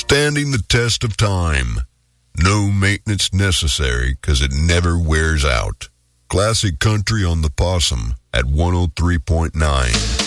Standing the test of time. No maintenance necessary because it never wears out. Classic country on the Possum at 103.9.